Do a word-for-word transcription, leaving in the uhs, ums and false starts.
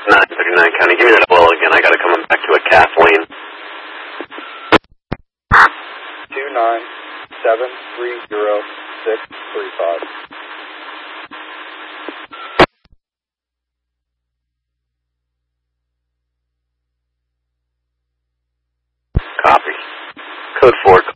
nine thirty-nine County. Give me that well again. I got to come back to a Kathleen. two nine seven three zero six three five. Copy. Code four.